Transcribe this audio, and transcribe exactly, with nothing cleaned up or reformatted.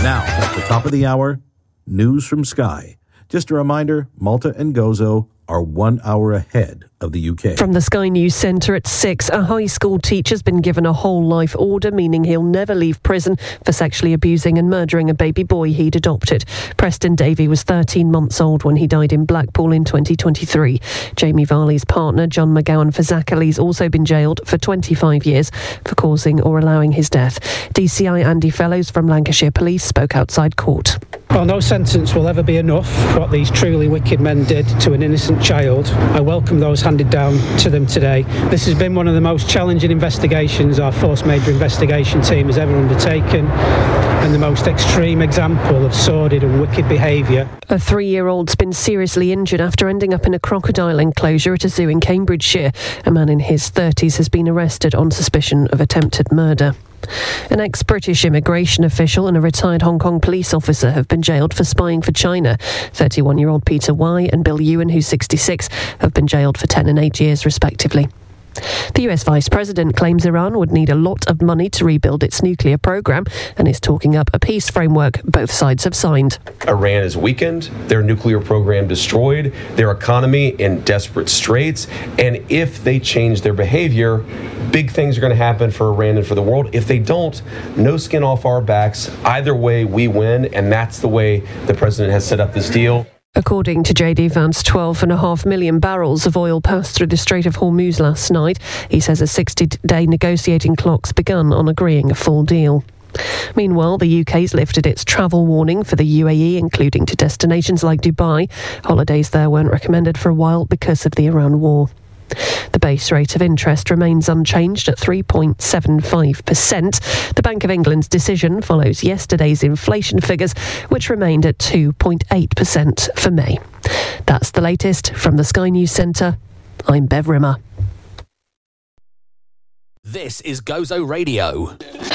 Now, at the top of the hour, news from Sky. Just a reminder, Malta and Gozo are one hour ahead of the U K. From the Sky News Centre at six, a high school teacher's been given a whole life order, meaning he'll never leave prison for sexually abusing and murdering a baby boy he'd adopted. Preston Davey was thirteen months old when he died in Blackpool in twenty twenty-three. Jamie Varley's partner, John McGowan Fazakaly's also been jailed for twenty-five years for causing or allowing his death. D C I Andy Fellows from Lancashire Police spoke outside court. Well, no sentence will ever be enough for what these truly wicked men did to an innocent child. I welcome those handed down to them today. This has been one of the most challenging investigations our Force Major investigation team has ever undertaken, and the most extreme example of sordid and wicked behaviour. A three-year-old's been seriously injured after ending up in a crocodile enclosure at a zoo in Cambridgeshire. A man in his thirties has been arrested on suspicion of attempted murder. An ex-British immigration official and a retired Hong Kong police officer have been jailed for spying for China. thirty-one-year-old Peter Y and Bill Ewan, who's sixty-six, have been jailed for ten and eight years respectively. The U S Vice President claims Iran would need a lot of money to rebuild its nuclear program and is talking up a peace framework both sides have signed. Iran is weakened, their nuclear program destroyed, their economy in desperate straits, and if they change their behavior, big things are going to happen for Iran and for the world. If they don't, no skin off our backs. Either way, we win, and that's the way the president has set up this deal. According to J D Vance, twelve point five million barrels of oil passed through the Strait of Hormuz last night. He says a sixty-day negotiating clock's begun on agreeing a full deal. Meanwhile, the U K's lifted its travel warning for the U A E, including to destinations like Dubai. Holidays there weren't recommended for a while because of the Iran war. The base rate of interest remains unchanged at three point seven five percent. The Bank of England's decision follows yesterday's inflation figures, which remained at two point eight percent for May. That's the latest from the Sky News Centre. I'm Bev Rimmer. This is Gozo Radio.